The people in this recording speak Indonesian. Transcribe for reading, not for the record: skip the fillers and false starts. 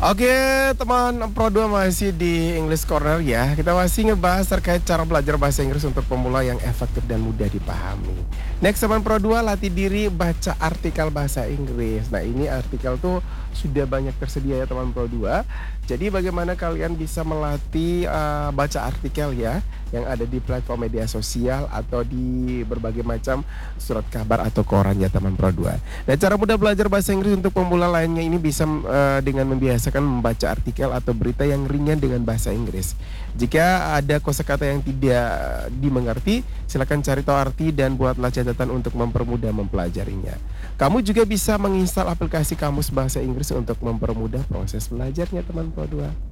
Oke, teman Pro 2 masih di English Corner ya. Kita masih ngebahas terkait cara belajar bahasa Inggris untuk pemula yang efektif dan mudah dipahami. Next, teman Pro 2 latih diri baca artikel bahasa Inggris. Nah, ini artikel tuh sudah banyak tersedia ya teman Pro 2. Jadi bagaimana kalian bisa melatih baca artikel ya yang ada di platform media sosial atau di berbagai macam surat kabar atau koran ya teman Pro 2. Nah, cara mudah belajar bahasa Inggris untuk pemula lainnya ini bisa dengan membiasakan membaca artikel atau berita yang ringan dengan bahasa Inggris. Jika ada kosakata yang tidak dimengerti, silakan cari tahu arti dan buatlah catatan untuk mempermudah mempelajarinya. Kamu juga bisa menginstal aplikasi Kamus Bahasa Inggris untuk mempermudah proses belajarnya teman Pro 2.